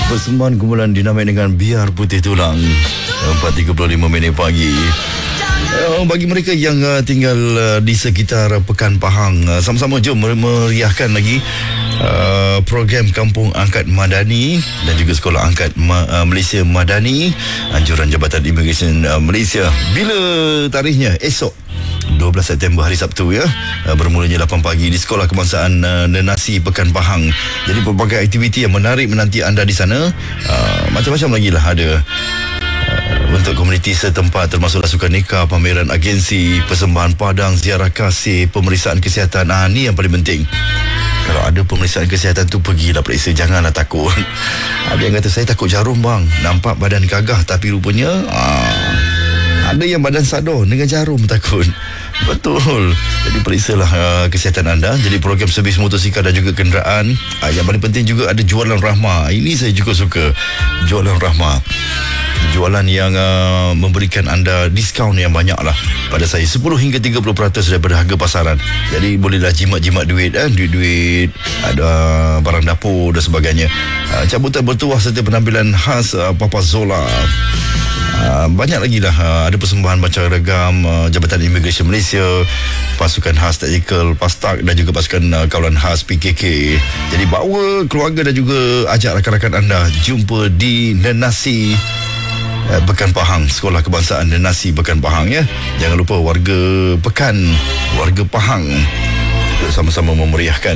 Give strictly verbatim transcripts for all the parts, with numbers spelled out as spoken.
Persembahan kumpulan dinamai dengan Biar Putih Tulang. Empat tiga puluh lima minit pagi. Uh, bagi mereka yang uh, tinggal uh, di sekitar Pekan Pahang, uh, sama-sama jom meriahkan lagi uh, program Kampung Angkat Madani dan juga Sekolah Angkat Ma- uh, Malaysia Madani, anjuran Jabatan Immigration uh, Malaysia. Bila tarikhnya? Esok dua belas September, hari Sabtu ya. Uh, bermulanya lapan pagi di Sekolah Kebangsaan uh, Nenasi Pekan Pahang. Jadi pelbagai aktiviti yang menarik menanti anda di sana. Uh, macam-macam lagi lah ada. Untuk komuniti setempat, termasuk rasukan nikah, pameran agensi, persembahan padang, ziarah kasih, pemeriksaan kesihatan. Ah, ni yang paling penting. Kalau ada pemeriksaan kesihatan tu, pergilah periksa, janganlah takut. Ada yang kata, saya takut jarum bang, nampak badan gagah, tapi rupanya ah, ada yang badan sador dengan jarum takut. Betul. Jadi periksalah uh, kesihatan anda. Jadi program servis motosikal dan juga kenderaan. uh, Yang paling penting juga ada jualan rahmah. Ini saya juga suka, jualan rahmah. Jualan yang uh, memberikan anda diskaun yang banyak lah pada saya, sepuluh hingga tiga puluh peratus daripada harga pasaran. Jadi bolehlah jimat-jimat duit, eh? Duit-duit, ada barang dapur dan sebagainya. uh, Cabutan bertuah serta penampilan khas uh, Papa Zola. Uh, banyak lagi lah. uh, Ada persembahan macam ragam uh, Jabatan Immigration Malaysia, pasukan khas Tactical Pastak dan juga pasukan uh, kawalan khas P K K. Jadi bawa keluarga dan juga ajak rakan-rakan anda jumpa di Nenasi uh, Pekan Pahang, Sekolah Kebangsaan Nenasi Pekan Pahang ya. Jangan lupa warga Pekan, warga Pahang, sama-sama memeriahkan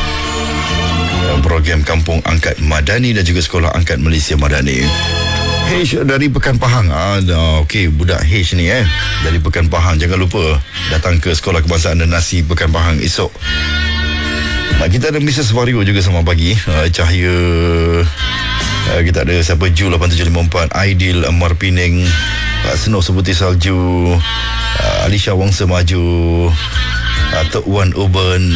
uh, program Kampung Angkat Madani dan juga Sekolah Angkat Malaysia Madani. H dari Pekan Pahang. Ah, okey, budak H ni eh dari Pekan Pahang. Jangan lupa datang ke Sekolah Kebangsaan Nenasi Pekan Pahang esok. Nah, kita ada Missus Vario juga sama pagi. Uh, Cahaya. Uh, kita ada siapa? Ju lapan tujuh lima empat, Aidil Amar Pining, uh, Snow Sebuti Salju, uh, Alisha Wangsa Maju, uh, Tok Wan Urban.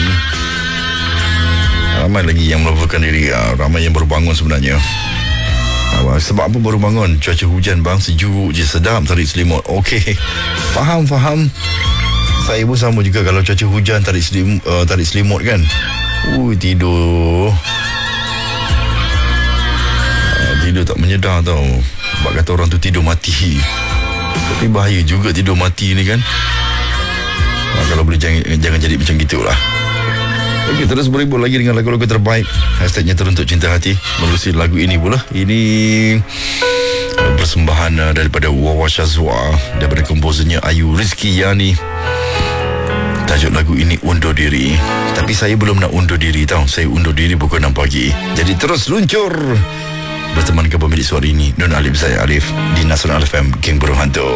Ramai lagi yang melaporkan diri. Uh, ramai yang baru bangun sebenarnya. Sebab apa baru bangun? Cuaca hujan bang, sejuk je, sedap tarik selimut. Okey, faham faham. Saya pun sama juga, kalau cuaca hujan tarik selimut, uh, tarik selimut kan. Ui, tidur uh, tidur tak menyedar tau. Sebab kata orang tu tidur mati. Tapi bahaya juga tidur mati ni kan. uh, Kalau boleh jangan, jangan jadi macam gitulah. Okey, terus berhibur lagi dengan lagu-lagu terbaik. Hashtagnya Teruntuk Cinta Hati. Melalui lagu ini pula. Ini persembahan uh, daripada Wawa Shazwa, daripada komposernya Ayu Rizky Yani. Tajuk lagu ini Undur Diri. Tapi saya belum nak undur diri tau. Saya undur diri pukul enam pagi. Jadi terus luncur berteman ke pemilik suara ini, Nun Alif, saya Alif, di Nasional F M, Geng Burung Hantu.